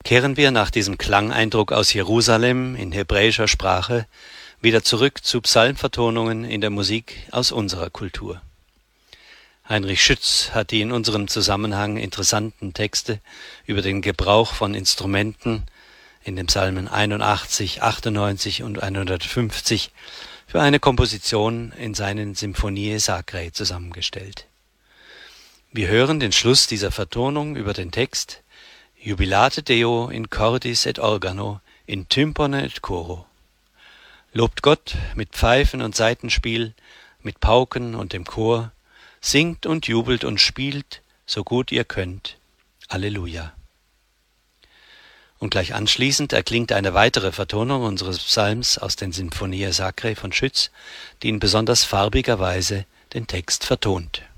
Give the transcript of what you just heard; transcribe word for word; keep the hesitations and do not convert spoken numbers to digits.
kehren wir nach diesem Klangeindruck aus Jerusalem in hebräischer Sprache wieder zurück zu Psalmvertonungen in der Musik aus unserer Kultur. Heinrich Schütz hat die in unserem Zusammenhang interessanten Texte über den Gebrauch von Instrumenten in den Psalmen einundachtzig, achtundneunzig und hundertfünfzig für eine Komposition in seinen Symphonie Sacrae zusammengestellt. Wir hören den Schluss dieser Vertonung über den Text Jubilate Deo in cordis et organo, in tympane et coro. Lobt Gott mit Pfeifen und Saitenspiel, mit Pauken und dem Chor, singt und jubelt und spielt, so gut ihr könnt. Alleluja. Und gleich anschließend erklingt eine weitere Vertonung unseres Psalms aus den Symphonie Sacrae von Schütz, die in besonders farbiger Weise den Text vertont.